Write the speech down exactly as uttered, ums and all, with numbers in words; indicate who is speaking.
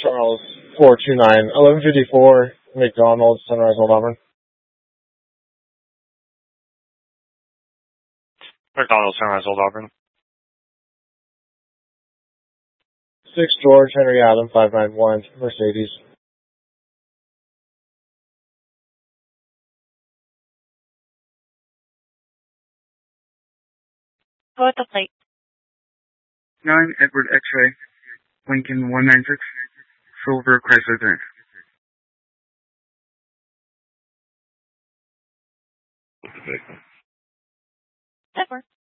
Speaker 1: Charles four two nine, eleven fifty-four, McDonald, Sunrise, Old Auburn.
Speaker 2: McDonald, Sunrise, Old Auburn.
Speaker 1: six George, Henry Adam, five nine one, Mercedes.
Speaker 3: Go with the plate.
Speaker 4: nine Edward X-Ray, Lincoln one nine six, Silver Chrysler Grand.
Speaker 3: That works.